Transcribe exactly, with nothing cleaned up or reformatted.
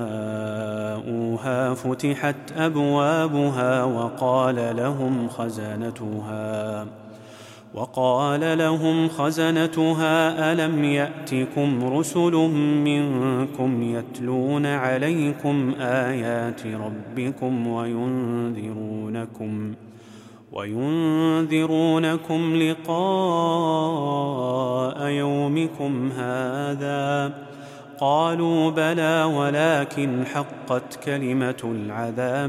جاءوها فتحت أبوابها وقال لهم خزنتها وقال لهم خزنتها ألم يأتكم رسل منكم يتلون عليكم آيات ربكم وينذرونكم وينذرونكم لقاء يومكم هذا؟ قالوا بلى ولكن حقت كلمة العذاب